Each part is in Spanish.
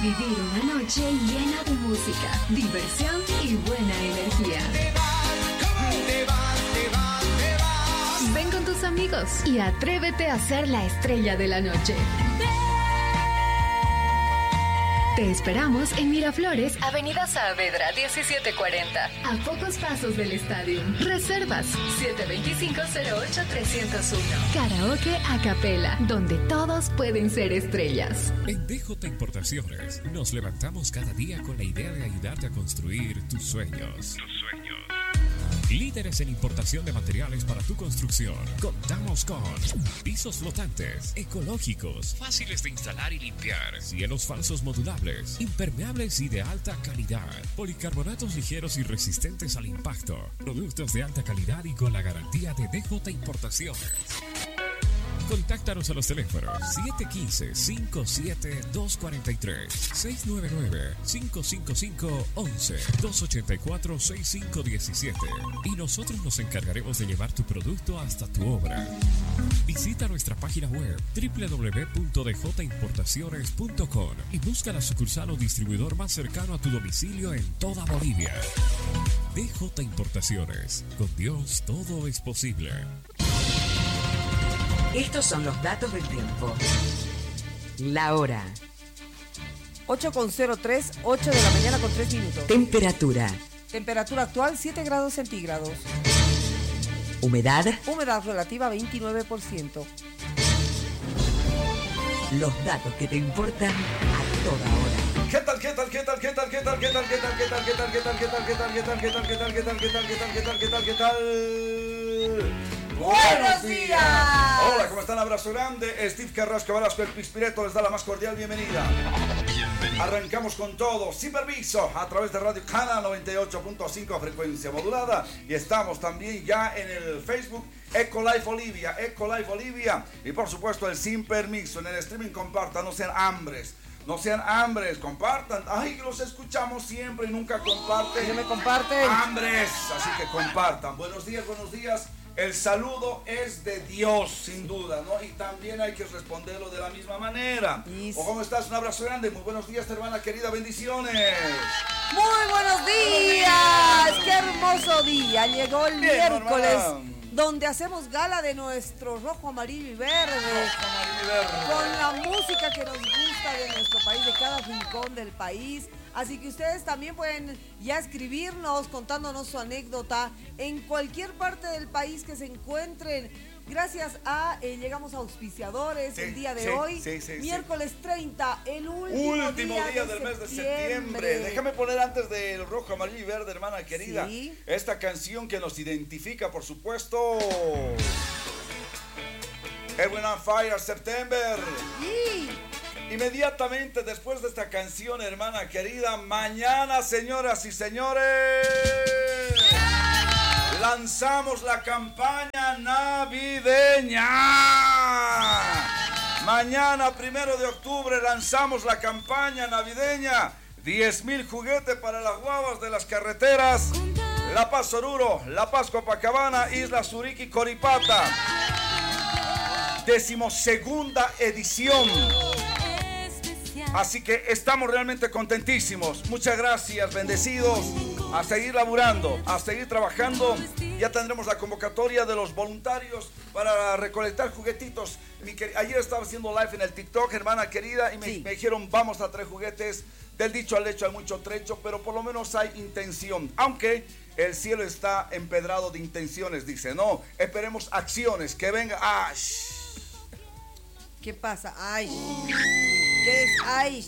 vivir una noche llena de música, diversión y buena energía. Ven con tus amigos y atrévete a ser la estrella de la noche. Te esperamos en Miraflores, Avenida Saavedra 1740, a pocos pasos del estadio. Reservas 725-08-301. Karaoke a capela, donde todos pueden ser estrellas. En DJ Importaciones nos levantamos cada día con la idea de ayudarte a construir tus sueños. Líderes en importación de materiales para tu construcción. Contamos con pisos flotantes, ecológicos, fáciles de instalar y limpiar, cielos falsos modulables, impermeables y de alta calidad, policarbonatos ligeros y resistentes al impacto, productos de alta calidad y con la garantía de DJ Importaciones. Contáctanos a los teléfonos 715-57-243, 699-555-11, 284-6517 y nosotros nos encargaremos de llevar tu producto hasta tu obra. Visita nuestra página web www.djimportaciones.com y busca la sucursal o distribuidor más cercano a tu domicilio en toda Bolivia. DJ Importaciones, con Dios todo es posible. Estos son los datos del tiempo. La hora. 8:03, 8 de la mañana con 3 minutos. Temperatura. Temperatura actual 7 grados centígrados. Humedad. Humedad relativa 29%. Los datos que te importan a toda hora. ¿Qué tal? ¡Buenos días! Hola, ¿cómo están? Abrazo grande. Steve Carrasco Velasco, el Pispireto, les da la más cordial bienvenida. Arrancamos con todo. Ciberviso a través de Radio Cana 98.5 frecuencia modulada. Y estamos también ya en el Facebook Ecolife Olivia. Y por supuesto el Sin Permiso. En el streaming compartan, no sean hambres. No sean hambres, compartan. Ay, que los escuchamos siempre y nunca comparten. ¿No me comparten? Hambres, así que compartan. Buenos días. El saludo es de Dios, sin duda, ¿no? Y también hay que responderlo de la misma manera. ¿O cómo estás? Un abrazo grande. Muy buenos días, hermana querida. Bendiciones. Muy buenos días. Qué hermoso día. Llegó el miércoles. Hermana. Donde hacemos gala de nuestro rojo, amarillo y verde. Con la música que nos gusta de nuestro país, de cada rincón del país. Así que ustedes también pueden ya escribirnos, contándonos su anécdota en cualquier parte del país que se encuentren. Gracias a, llegamos a auspiciadores el día de hoy, miércoles 30, el último día del mes de septiembre. Déjame poner antes del rojo, amarillo y verde, hermana querida, esta canción que nos identifica, por supuesto. Edwin on Fire, September. Inmediatamente después de esta canción, hermana querida, mañana, señoras y señores, lanzamos la campaña navideña. Mañana, 1 de octubre, lanzamos la campaña navideña. 10,000 juguetes para las guaguas de las carreteras La Paz Oruro, La Paz Copacabana, Isla Suriqui, Coripata. 12ª edición. Así que estamos realmente contentísimos. Muchas gracias, bendecidos. A seguir laburando, a seguir trabajando. Ya tendremos la convocatoria de los voluntarios para recolectar juguetitos. Ayer estaba haciendo live en el TikTok, hermana querida, y me dijeron, vamos a traer juguetes. Del dicho al hecho hay mucho trecho, pero por lo menos hay intención. Aunque el cielo está empedrado de intenciones, dice. No, esperemos acciones, que venga. ¡Ah! ¿Qué pasa? ¡Ay! ¿Qué es ay?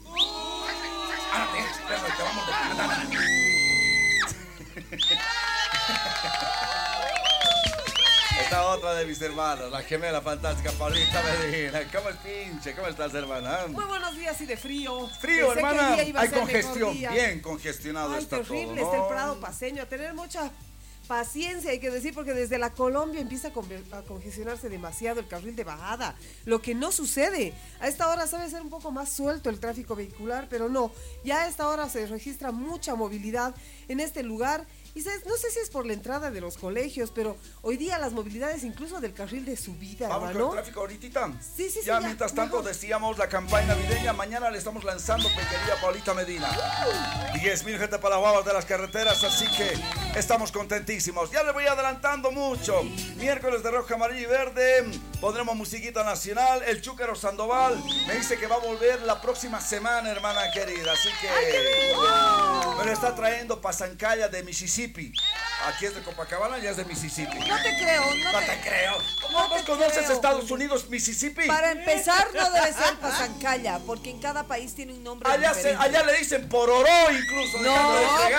Esta otra de mis hermanas, la gemela fantástica Paulita Medina. ¿Cómo es, pinche? ¿Cómo estás, hermana? Muy buenos días y de frío. Frío, hermana. Hay congestión. Bien congestionado está todo. Terrible, está el Prado paseño. A tener mucha paciencia, hay que decir, porque desde la Colombia empieza a congestionarse demasiado el carril de bajada, lo que no sucede. A esta hora sabe ser un poco más suelto el tráfico vehicular, pero no, ya a esta hora se registra mucha movilidad en este lugar Y no sé si es por la entrada de los colegios, pero hoy día las movilidades incluso del carril de subida, vamos hermano. con el tráfico ahorita. Sí. Ya mientras tanto decíamos la campaña navideña. Mañana le estamos lanzando, querida Paulita Medina. 10,000 gente para las guaguas de las carreteras, así que estamos contentísimos. Ya le voy adelantando mucho. Miércoles de rojo, amarillo y verde. Pondremos musiquita nacional. El Chúquero Sandoval me dice que va a volver la próxima semana, hermana querida. Así que me lo está trayendo Pasancaya de Mississippi. Aquí es de Copacabana, ya es de Mississippi. No te creo, No te creo. ¿Cómo vos conoces Estados Unidos, Mississippi? Para empezar, no debe ser Pasancaya, porque en cada país tiene un nombre diferente. Allá le dicen pororó incluso. No,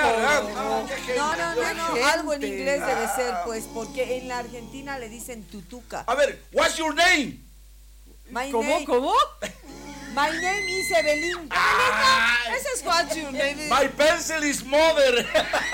no. Algo en inglés debe ser, pues, porque en la Argentina le dicen tutuca. A ver, what's your name? ¿Cómo? My name is Evelyn. Ese es what's your name. My pencil is mother.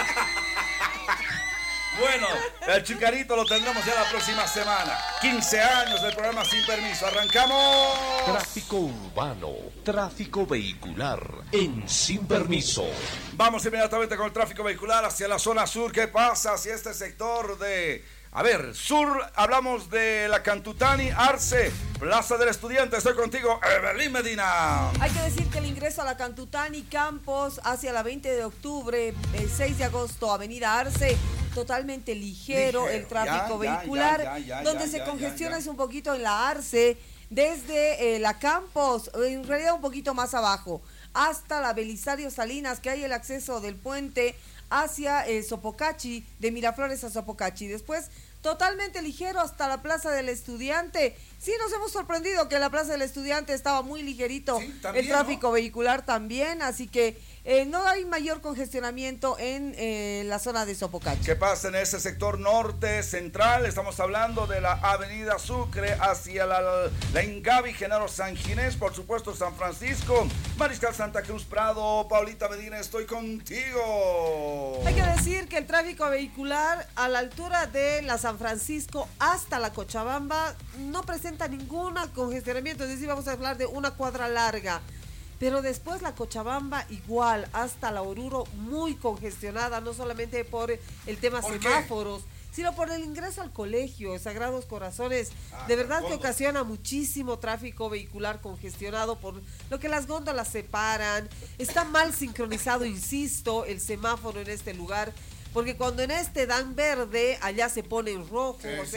Bueno, el Chicarito lo tendremos ya la próxima semana. 15 años del programa Sin Permiso. ¡Arrancamos! Tráfico urbano, tráfico vehicular en Sin Permiso. Vamos inmediatamente con el tráfico vehicular hacia la zona sur. ¿Qué pasa hacia este sector de... A ver, sur, hablamos de la Cantutani, Arce, Plaza del Estudiante. Estoy contigo, Evelyn Medina. Hay que decir que el ingreso a la Cantutani, Campos, hacia la 20 de octubre, el 6 de agosto, Avenida Arce, totalmente ligero el tráfico vehicular. Donde se congestiona es un poquito en la Arce, desde la Campos, en realidad un poquito más abajo, hasta la Belisario Salinas, que hay el acceso del puente hacia Sopocachi, de Miraflores a Sopocachi. Después, totalmente ligero hasta la Plaza del Estudiante. Sí, nos hemos sorprendido que la Plaza del Estudiante estaba muy ligerito, sí, también, el tráfico vehicular también, así que no hay mayor congestionamiento en la zona de Sopocachi. ¿Qué pasa en ese sector norte central? Estamos hablando de la Avenida Sucre hacia la Ingavi, Genaro San Ginés, por supuesto San Francisco, Mariscal Santa Cruz Prado. Paulita Medina, estoy contigo. Hay que decir que el tráfico vehicular a la altura de la San Francisco hasta la Cochabamba no presenta ningún congestionamiento, es decir, vamos a hablar de una cuadra larga. Pero después la Cochabamba igual, hasta la Oruro muy congestionada, no solamente por el tema semáforos, sino por el ingreso al colegio, Sagrados Corazones. De verdad que ocasiona muchísimo tráfico vehicular congestionado, por lo que las góndolas se paran. Está mal sincronizado, insisto, el semáforo en este lugar, porque cuando en este dan verde, allá se pone en rojo, sí.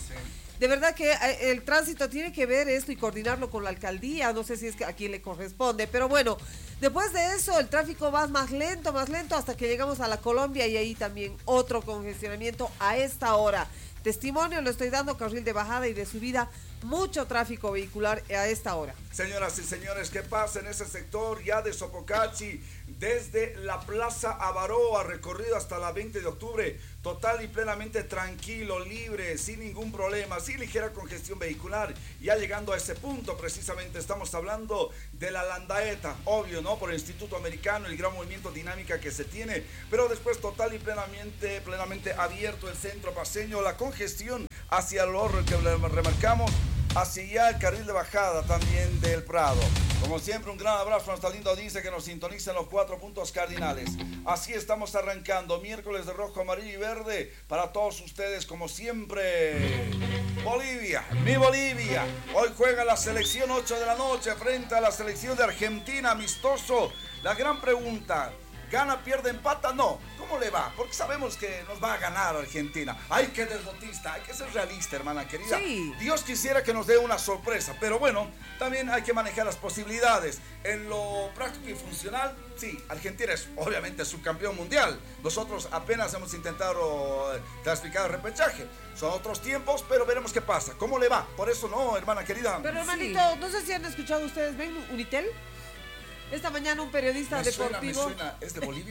De verdad que el tránsito tiene que ver esto y coordinarlo con la alcaldía, no sé si es que a quien le corresponde, pero bueno, después de eso el tráfico va más lento hasta que llegamos a la Colombia y ahí también otro congestionamiento a esta hora. Testimonio lo estoy dando, carril de bajada y de subida, mucho tráfico vehicular a esta hora. Señoras y señores, ¿qué pasa en ese sector ya de Sopocachi? Desde la Plaza Avaroa, recorrido hasta la 20 de octubre, total y plenamente tranquilo, libre, sin ningún problema, sin ligera congestión vehicular. Ya llegando a ese punto, precisamente estamos hablando de la Landaeta, obvio, ¿no? Por el Instituto Americano, el gran movimiento dinámica que se tiene, pero después total y plenamente abierto el centro paseño, la congestión hacia el Orro, que remarcamos, hacia allá el carril de bajada también del Prado. Como siempre, un gran abrazo a nuestra linda audiencia que nos sintoniza en los 4 puntos cardinales. Así estamos arrancando, miércoles de rojo, amarillo y verde, para todos ustedes, como siempre. Bolivia, mi Bolivia. Hoy juega la selección 8 de la noche frente a la selección de Argentina, amistoso. La gran pregunta: ¿gana, pierde, empata? No. ¿Cómo le va? Porque sabemos que nos va a ganar Argentina. Hay que derrotista, hay que ser realista, hermana querida. Sí. Dios quisiera que nos dé una sorpresa, pero bueno, también hay que manejar las posibilidades. En lo práctico y funcional, sí, Argentina es obviamente subcampeón mundial. Nosotros apenas hemos intentado clasificar el repechaje. Son otros tiempos, pero veremos qué pasa. ¿Cómo le va? Por eso no, hermana querida. Pero hermanito, sí. No sé si han escuchado ustedes, ¿ven Unitel? Esta mañana un periodista deportivo. Me suena, ¿es de Bolivia?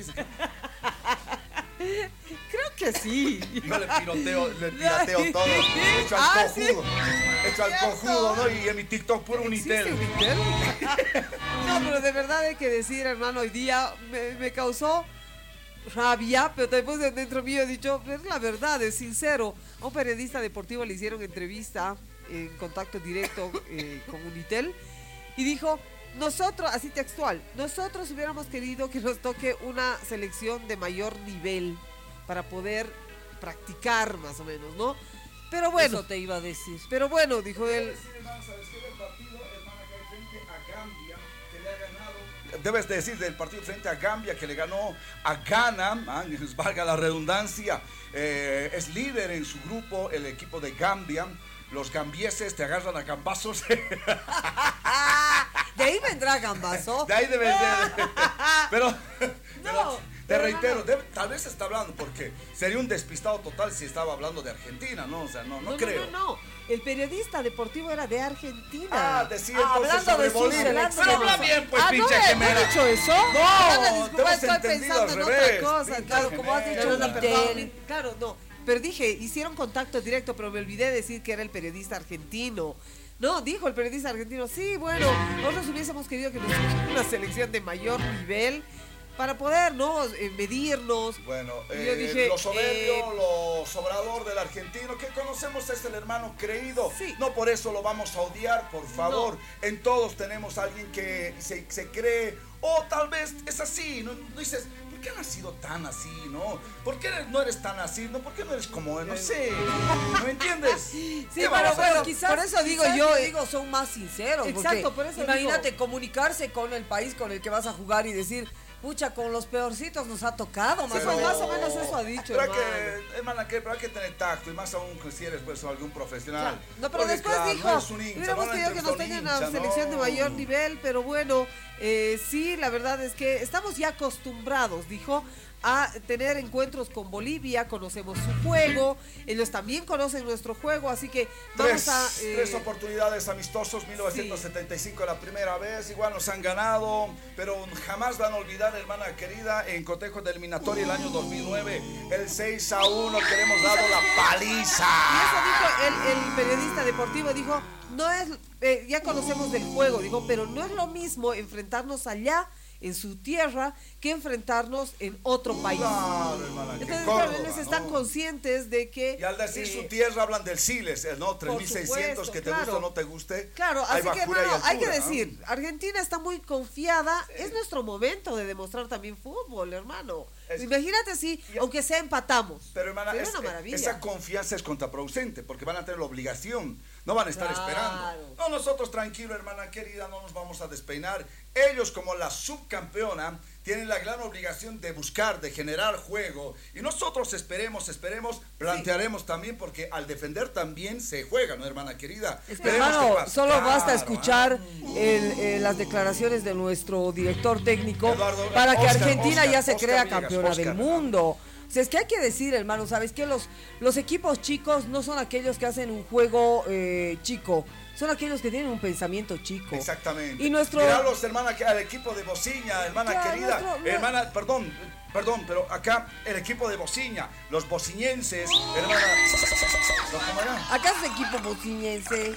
Creo que sí. Yo le pirateo todo. Hecho al cojudo. Hecho al cojudo, ¿no? Y en mi TikTok puro Unitel. Unitel? No, pero de verdad hay que decir, hermano, hoy día me causó rabia, pero después dentro mío he dicho, es la verdad, es sincero. A un periodista deportivo le hicieron entrevista en contacto directo con Unitel y dijo: nosotros, así textual, nosotros hubiéramos querido que nos toque una selección de mayor nivel, para poder practicar más o menos, ¿no? Pero bueno. Eso te iba a decir. Pero bueno, dijo él. Debes decir del partido frente a Gambia que le ganó a Ghana, valga la redundancia, es líder en su grupo el equipo de Gambia. Los gambieses te agarran a gambazos. De ahí vendrá gambazo. De ahí debe ser. Pero, No, te reitero, tal vez está hablando porque sería un despistado total si estaba hablando de Argentina, ¿no? O sea, no creo. No. El periodista deportivo era de Argentina. Decía entonces hablando sobre de Bolivia. sus Pero habla bien, pues, pinche ¿no gemela. he dicho eso? No, te hemos estoy entendido pensando al en revés. otra cosa. Pinche Claro, como has dicho, gemela. Videl. Claro, no. Pero dije, hicieron contacto directo, pero me olvidé decir que era el periodista argentino. No, dijo el periodista argentino, sí, bueno, nosotros hubiésemos querido que nos hiciera una selección de mayor nivel para poder, ¿no? Medirnos. Bueno, yo dije, lo soberbio, lo sobrador del argentino, que conocemos es el hermano creído. Sí. No por eso lo vamos a odiar, por favor. No. En todos tenemos a alguien que se cree, o tal vez es así, ¿no? Dices, ¿por qué has sido tan así, no? ¿Por qué no eres tan así, no? ¿Por qué no eres como él? No sé, ¿no me entiendes? Sí, pero bueno, quizás, por eso digo yo, son más sinceros. Exacto, por eso imagínate comunicarse con el país con el que vas a jugar y decir, pucha, con los peorcitos nos ha tocado, más o menos eso ha dicho, pero pero hay que tener tacto, y más aún si eres pues algún profesional. Claro. No, pero después dijo, hubiéramos querido que nos tengan una selección de mayor nivel, pero bueno, sí, la verdad es que estamos ya acostumbrados, dijo, a tener encuentros con Bolivia, conocemos su juego, ellos también conocen nuestro juego, así que vamos a... Tres oportunidades amistosos, 1975 sí. La primera vez, igual nos han ganado, pero jamás van a olvidar, hermana querida, en cotejo de eliminatoria el año 2009, el 6-1 que le hemos dado la paliza. Y eso dijo el periodista deportivo, dijo, no es, ya conocemos del juego, digo, pero no es lo mismo enfrentarnos allá en su tierra que enfrentarnos en otro país. Claro, hermana, entonces Córdoba, ellos están conscientes de que... Y al decir su tierra hablan del Siles, ¿no? 3600, que te guste o no te guste. Claro, así que hermano, hay que decir, Argentina está muy confiada, sí. Es nuestro momento de demostrar también fútbol, hermano. Imagínate si, aunque sea empatamos. Pero hermana, esa confianza es contraproducente, porque van a tener la obligación, no van a estar esperando. No, nosotros tranquilo, hermana querida, no nos vamos a despeinar. Ellos como la subcampeona tienen la gran obligación de buscar, de generar juego, y nosotros esperemos, plantearemos también, porque al defender también se juega, ¿no, hermana querida? Hermano, solo basta escuchar las declaraciones de nuestro director técnico Eduardo, para que Argentina ya se crea campeona del mundo. O sea, es que hay que decir, hermano, ¿sabes qué? Los equipos chicos no son aquellos que hacen un juego chico, son aquellos que tienen un pensamiento chico. Exactamente. Y nuestro... Miralos, hermana, al equipo de Bociña, hermana querida, hermana, perdón, pero acá el equipo de Bociña, los bociñenses, hermana... Acá es el equipo bociñense.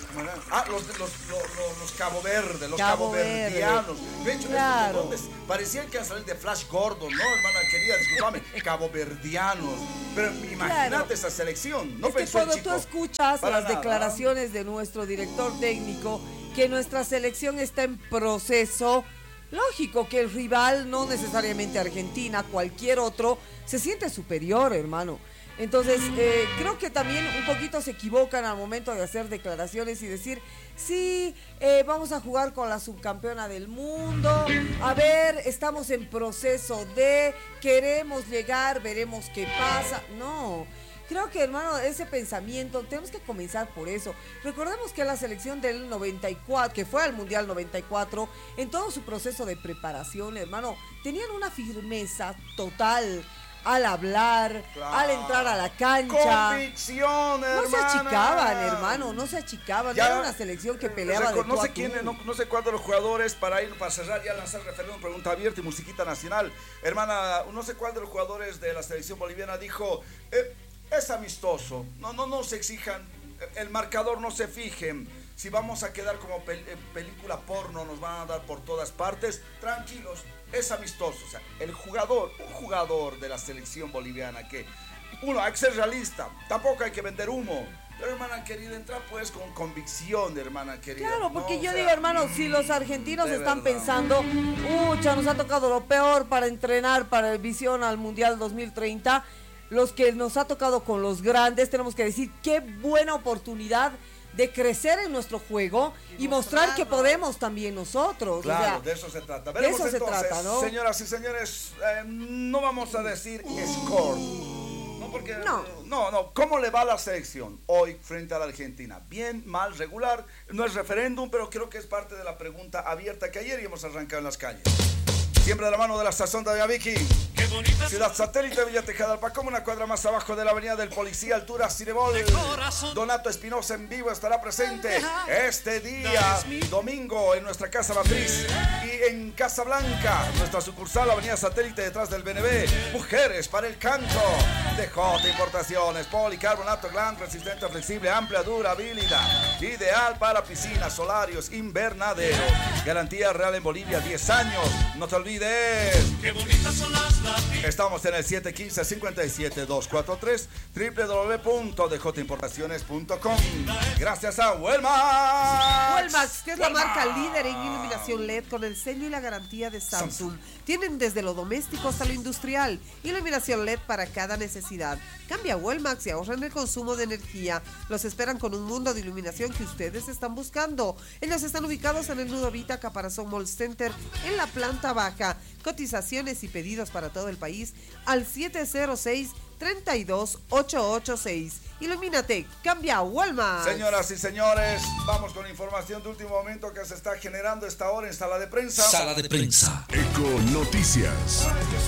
Los Cabo Verde, los caboverdianos. De hecho, claro. Estos nombres parecían que iban a salir de Flash Gordon, ¿no, hermana querida? Discúlpame, caboverdianos. Pero imagínate esa selección. No es que cuando tú escuchas las declaraciones de nuestro director técnico, que nuestra selección está en proceso, lógico que el rival, no necesariamente Argentina, cualquier otro, se siente superior, hermano. Entonces, creo que también un poquito se equivocan al momento de hacer declaraciones y decir, sí, vamos a jugar con la subcampeona del mundo, a ver, estamos en proceso de, queremos llegar, veremos qué pasa. No, creo que, hermano, ese pensamiento, tenemos que comenzar por eso. Recordemos que la selección del 94, que fue al Mundial 94, en todo su proceso de preparación, hermano, tenían una firmeza total al hablar, claro, al entrar a la cancha. Convicción, hermana. No se achicaban, hermano, no se achicaban. Ya, no era una selección que peleaba de no sé quién, no sé cuál de los jugadores, para cerrar, ya lanzar referéndum, pregunta abierta y musiquita nacional. Hermana, no sé cuál de los jugadores de la selección boliviana dijo, es amistoso, no se exijan, el marcador no se fijen. Si vamos a quedar como película porno, nos van a dar por todas partes, tranquilos, es amistoso. O sea, un jugador de la selección boliviana que, hay que ser realista, tampoco hay que vender humo. Pero, hermana querida, entra pues con convicción, hermana querida. Claro, porque yo digo, hermano, si los argentinos están pensando, nos ha tocado lo peor para entrenar para el Visión al Mundial 2030, los que nos ha tocado con los grandes, tenemos que decir qué buena oportunidad de crecer en nuestro juego y mostrar que podemos también nosotros. Claro, o sea, de eso se trata. De Veremos eso se entonces, trata, ¿no? señoras y señores, no vamos a decir score. No, porque no. ¿Cómo le va a la selección hoy frente a la Argentina? Bien, mal, regular. No es referéndum, pero creo que es parte de la pregunta abierta que ayer hemos arrancado en las calles. Siempre de la mano de la estación de Vicky. Ciudad Satélite, Villa Tejada, Alpacoma, una cuadra más abajo de la avenida del Policía, altura Cirebol. Donato Espinosa en vivo estará presente este día, domingo, en nuestra casa matriz y en Casablanca, nuestra sucursal, avenida Satélite, detrás del BNB. Mujeres para el canto. DJ Importaciones, policarbonato Glam, resistente, flexible, amplia durabilidad. Ideal para piscinas, solarios, invernadero. Garantía real en Bolivia, 10 años. No te olvides. Qué bonitas son las latinas. Estamos en el 715-57243, www.djimportaciones.com. Gracias a Huelmax. Huelmax, que es la marca líder en iluminación LED con el sello y la garantía de Samsung. Tienen desde lo doméstico hasta lo industrial. Iluminación LED para cada necesidad. Cambia a Huelmax y ahorren el consumo de energía. Los esperan con un mundo de iluminación que ustedes están buscando. Ellos están ubicados en el Nudo Vita Caparazón Mall Center en la planta baja. Cotizaciones y pedidos para todo el país al 706-32886. Ilumínate, cambia a Walmart. Señoras y señores, vamos con información de último momento que se está generando esta hora en Sala de Prensa. Sala de Prensa. Eco Noticias.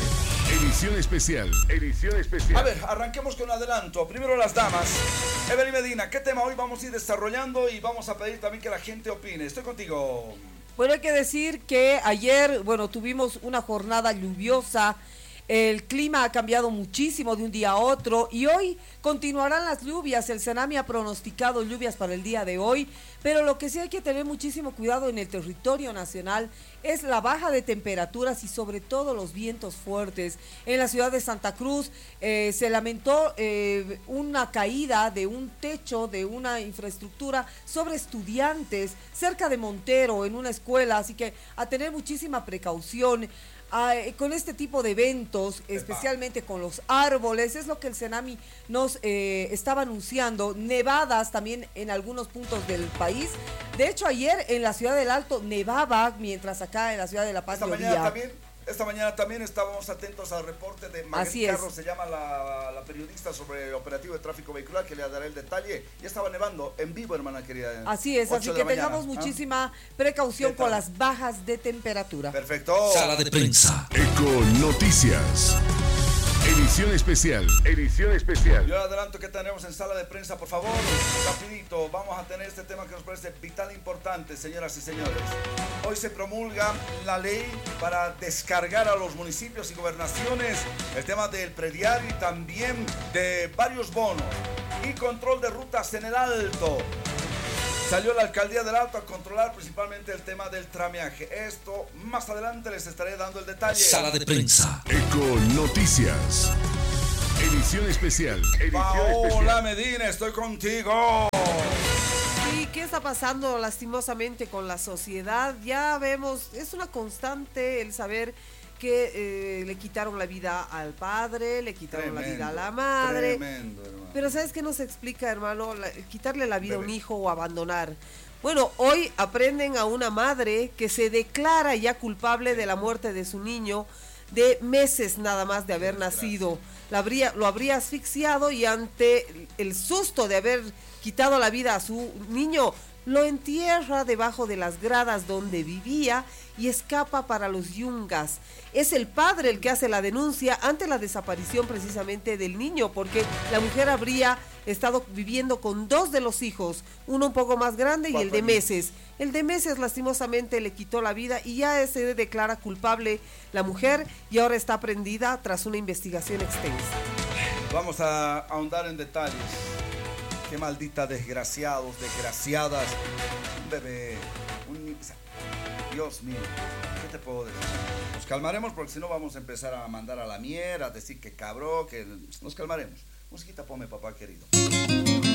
Edición especial. Edición especial. A ver, arranquemos con un adelanto. Primero las damas. Evelyn Medina, ¿qué tema hoy vamos a ir desarrollando? Y vamos a pedir también que la gente opine. Estoy contigo. Bueno, hay que decir que ayer, tuvimos una jornada lluviosa. El clima ha cambiado muchísimo de un día a otro y hoy continuarán las lluvias. El Senami ha pronosticado lluvias para el día de hoy, pero lo que sí hay que tener muchísimo cuidado en el territorio nacional es la baja de temperaturas y sobre todo los vientos fuertes. En la ciudad de Santa Cruz se lamentó una caída de un techo de una infraestructura sobre estudiantes cerca de Montero en una escuela, así que a tener muchísima precaución. Con este tipo de eventos, especialmente con los árboles, es lo que el Senami nos estaba anunciando. Nevadas también en algunos puntos del país. De hecho, ayer en la ciudad del Alto nevaba, mientras acá en la ciudad de La Paz llovía. Esta mañana también estábamos atentos al reporte de Margarita Carro, se llama la periodista sobre el operativo de tráfico vehicular, que le daré el detalle. Ya estaba nevando en vivo, hermana querida. Así es, así que tengamos muchísima precaución con las bajas de temperatura. Perfecto. Sala de Prensa. Eco Noticias. Edición especial. Edición especial. Yo adelanto que tenemos en Sala de Prensa, por favor. Rapidito, vamos a tener este tema que nos parece vital e importante, señoras y señores. Hoy se promulga la ley para descargar a los municipios y gobernaciones el tema del prediario y también de varios bonos y control de rutas en el Alto. Salió la alcaldía del Alto a controlar principalmente el tema del trameaje. Esto más adelante les estaré dando el detalle. Sala de Prensa. Eco Noticias. Edición especial. Paola Medina, estoy contigo. ¿Y qué está pasando lastimosamente con la sociedad? Ya vemos, es una constante el saber que le quitaron la vida al padre, le quitaron la vida a la madre. Tremendo, hermano. Pero ¿sabes qué nos explica, hermano? Quitarle la vida a un hijo o abandonar. Bueno, hoy aprenden a una madre que se declara ya culpable de la muerte de su niño de meses nada más de haber nacido. Lo habría asfixiado y ante el susto de haber quitado la vida a su niño, lo entierra debajo de las gradas donde vivía y escapa para los Yungas. Es el padre el que hace la denuncia ante la desaparición precisamente del niño, porque la mujer habría estado viviendo con dos de los hijos, uno un poco más grande y el de meses. El de meses lastimosamente le quitó la vida y ya se declara culpable la mujer y ahora está prendida tras una investigación extensa. Vamos a ahondar en detalles. Qué maldita desgraciados, desgraciadas. Un bebé, Dios mío, ¿qué te puedo decir? Nos calmaremos porque si no vamos a empezar a mandar a la mierda, a decir que cabrón, que nos calmaremos. Musiquita, ponme, papá querido.